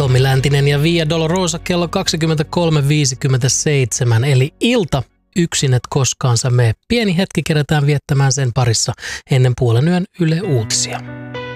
Tommi Läntinen ja Via Dolorosa kello 23.57, eli ilta yksin et koskaan sä mene. Pieni hetki kerätään viettämään sen parissa ennen puolen yön Yle Uutisia.